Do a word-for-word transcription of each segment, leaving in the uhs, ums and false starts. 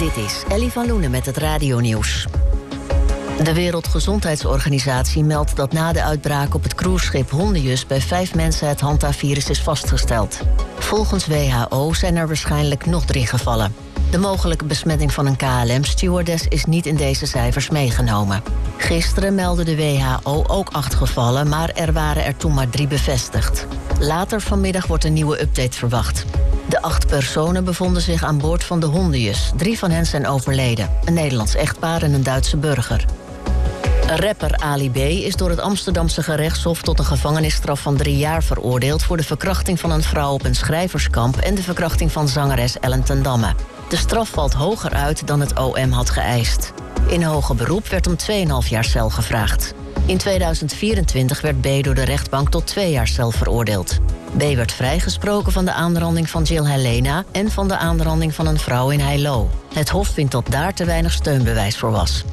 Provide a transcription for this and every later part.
Dit is Ellie van Loenen met het radionieuws. De Wereldgezondheidsorganisatie meldt dat na de uitbraak op het cruiseschip Hondius bij vijf mensen het Hanta-virus is vastgesteld. Volgens W H O zijn er waarschijnlijk nog drie gevallen. De mogelijke besmetting van een K L M-stewardess is niet in deze cijfers meegenomen. Gisteren meldde de W H O ook acht gevallen, maar er waren er toen maar drie bevestigd. Later vanmiddag wordt een nieuwe update verwacht. De acht personen bevonden zich aan boord van de Hondius. Drie van hen zijn overleden. Een Nederlands echtpaar en een Duitse burger. Rapper Ali B. is door het Amsterdamse gerechtshof tot een gevangenisstraf van drie jaar veroordeeld voor de verkrachting van een vrouw op een schrijverskamp en de verkrachting van zangeres Ellen ten Damme. De straf valt hoger uit dan het O M had geëist. In hoger beroep werd om twee komma vijf jaar cel gevraagd. In tweeduizend vierentwintig werd B. door de rechtbank tot twee jaar cel veroordeeld. B. werd vrijgesproken van de aanranding van Jill Helena en van de aanranding van een vrouw in Heilo. Het hof vindt dat daar te weinig steunbewijs voor was.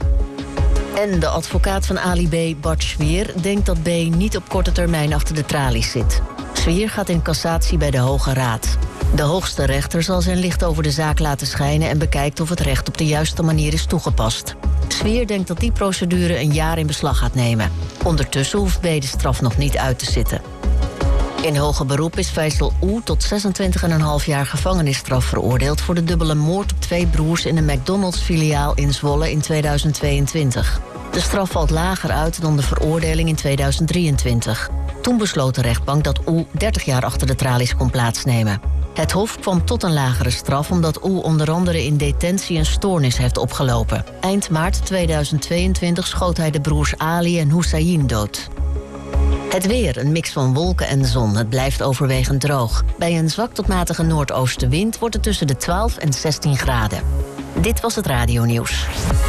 En de advocaat van Ali B., Bart Zwier, denkt dat B. niet op korte termijn achter de tralies zit. Zwier gaat in cassatie bij de Hoge Raad. De hoogste rechter zal zijn licht over de zaak laten schijnen en bekijkt of het recht op de juiste manier is toegepast. Zwier denkt dat die procedure een jaar in beslag gaat nemen. Ondertussen hoeft B. de straf nog niet uit te zitten. In hoger beroep is Faisal Oe tot zesentwintig komma vijf jaar gevangenisstraf veroordeeld voor de dubbele moord op twee broers in een McDonald's-filiaal in Zwolle in tweeduizend tweeëntwintig. De straf valt lager uit dan de veroordeling in tweeduizend drieëntwintig. Toen besloot de rechtbank dat Oe dertig jaar achter de tralies kon plaatsnemen. Het hof kwam tot een lagere straf omdat Oe onder andere in detentie een stoornis heeft opgelopen. Eind maart tweeduizend tweeëntwintig schoot hij de broers Ali en Hussein dood. Het weer, een mix van wolken en zon. Het blijft overwegend droog. Bij een zwak tot matige noordoostenwind wordt het tussen de twaalf en zestien graden. Dit was het radionieuws.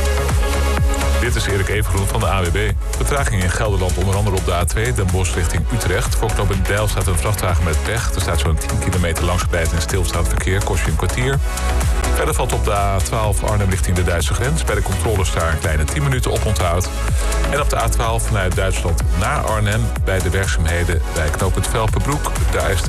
Dit is Erik Evengroen van de A W B. Vertraging in Gelderland onder andere op de A twee, Den Bosch richting Utrecht. Voor knooppunt Deil staat een vrachtwagen met pech. Er staat zo'n tien kilometer langsgeleid en stilstaand verkeer. Kost je een kwartier. Verder valt op de A twaalf Arnhem richting de Duitse grens. Bij de controles daar een kleine tien minuten op onthoud. En op de A twaalf vanuit Duitsland naar Arnhem bij de werkzaamheden bij knooppunt Velpenbroek. Daar is de